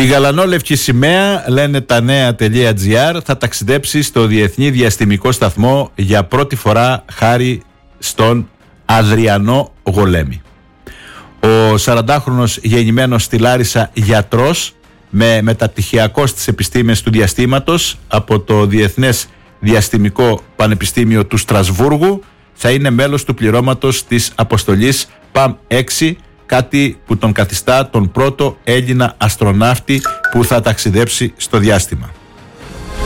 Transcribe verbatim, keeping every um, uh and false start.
γαλανόλευκη σημαία, λένε τα νέα.gr, θα ταξιδέψει στο Διεθνή Διαστημικό Σταθμό για πρώτη φορά χάρη στον Αδριανό Γολέμη. Ο σαραντάχρονος γεννημένος στη Λάρισα γιατρός με μεταπτυχιακό στις επιστήμες του διαστήματος από το Διεθνές Διαστημικό Πανεπιστήμιο του Στρασβούργου θα είναι μέλος του πληρώματος της αποστολής ΠΑΜ έξι, κάτι που τον καθιστά τον πρώτο Έλληνα αστροναύτη που θα ταξιδέψει στο διάστημα.